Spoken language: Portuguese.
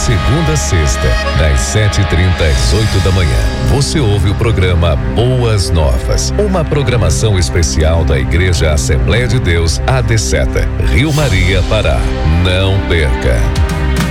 segunda a sexta, das 7h30 às 8 da manhã. Você ouve o programa Boas Novas, uma programação especial da Igreja Assembleia de Deus, AD Seta, Rio Maria, Pará. Não perca!